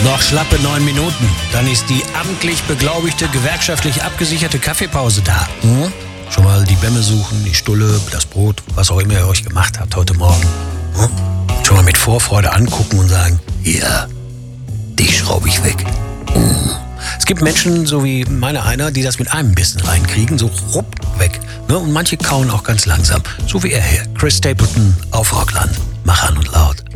Noch schlappe 9 Minuten, dann ist die amtlich beglaubigte, gewerkschaftlich abgesicherte Kaffeepause da. Schon mal die Bämme suchen, die Stulle, das Brot, was auch immer ihr euch gemacht habt heute Morgen. Schon mal mit Vorfreude angucken und sagen, ja, die schraube ich weg. Es gibt Menschen, so wie meine einer, die das mit einem Bissen reinkriegen, so rupp weg. Ne? Und manche kauen auch ganz langsam, so wie er hier. Chris Stapleton auf Rockland. Mach an und laut.